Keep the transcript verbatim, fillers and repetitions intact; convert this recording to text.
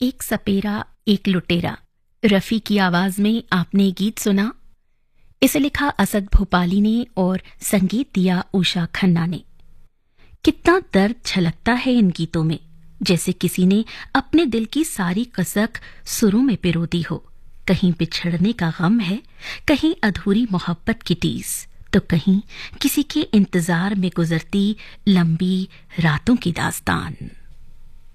एक सपेरा एक लुटेरा, रफ़ी की आवाज में आपने गीत सुना। इसे लिखा असद भोपाली ने और संगीत दिया उषा खन्ना ने। कितना दर्द छलकता है इन गीतों में, जैसे किसी ने अपने दिल की सारी कसक सुरों में पिरो दी हो। कहीं बिछड़ने का गम है, कहीं अधूरी मोहब्बत की टीस, तो कहीं किसी के इंतजार में गुजरती लंबी रातों की दास्तान।